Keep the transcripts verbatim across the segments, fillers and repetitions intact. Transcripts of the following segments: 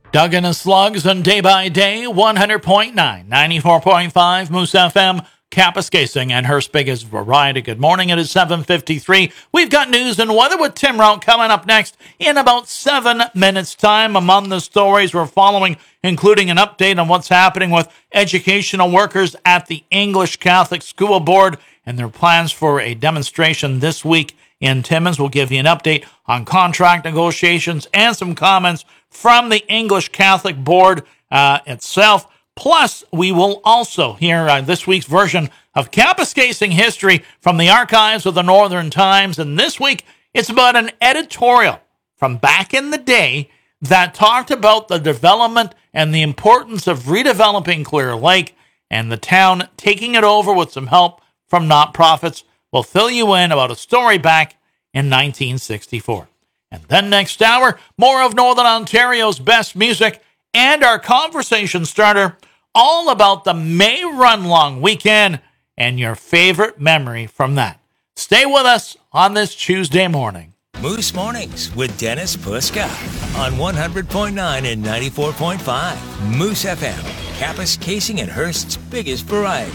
Duggan and Slugs on Day by Day, one hundred point nine, ninety-four point five, Moose F M, Kapuskasing, and Hearst's biggest variety. Good morning, it is seven fifty-three. We've got news and weather with Tim Rout coming up next in about seven minutes' time. Among the stories we're following, including an update on what's happening with educational workers at the English Catholic School Board and their plans for a demonstration this week in Timmins. We'll give you an update on contract negotiations and some comments from the English Catholic Board uh, itself. Plus, we will also hear uh, this week's version of Kapuskasing history from the archives of the Northern Times. And this week, it's about an editorial from back in the day that talked about the development and the importance of redeveloping Clear Lake and the town taking it over with some help from nonprofits. We'll fill you in about a story back in nineteen sixty-four. And then next hour, more of Northern Ontario's best music and our conversation starter, all about the May Run Long weekend and your favorite memory from that. Stay with us on this Tuesday morning. Moose Mornings with Dennis Puska on one hundred point nine and ninety-four point five. Moose F M, Kapuskasing and Hearst's biggest variety.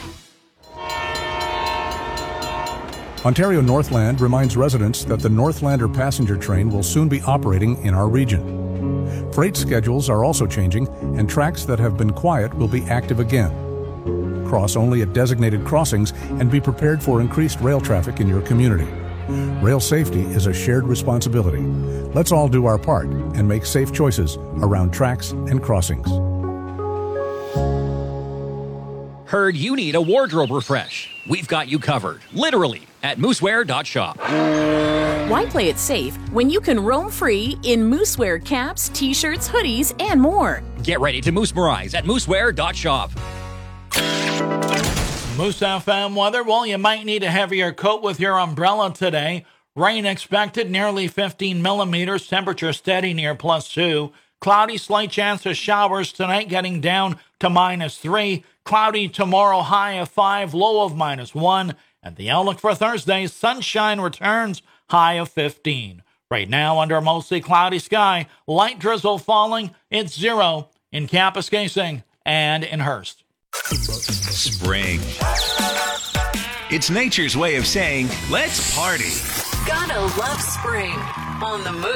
Ontario Northland reminds residents that the Northlander passenger train will soon be operating in our region. Freight schedules are also changing, and tracks that have been quiet will be active again. Cross only at designated crossings and be prepared for increased rail traffic in your community. Rail safety is a shared responsibility. Let's all do our part and make safe choices around tracks and crossings. Heard you need a wardrobe refresh? We've got you covered, literally, at moosewear dot shop. Why play it safe when you can roam free in Moosewear caps, t-shirts, hoodies, and more? Get ready to moosmerize at moosewear dot shop. Moose F M weather. Well, you might need a heavier coat with your umbrella today. Rain expected, nearly fifteen millimeters. Temperature steady near plus two. Cloudy, slight chance of showers tonight, getting down to minus three. Cloudy tomorrow, high of five, low of minus one. And the outlook for Thursday, sunshine returns, high of fifteen. Right now, under a mostly cloudy sky, light drizzle falling. It's zero in Kapuskasing and in Hearst. Spring. It's nature's way of saying, let's party. Gotta love spring on the Moose.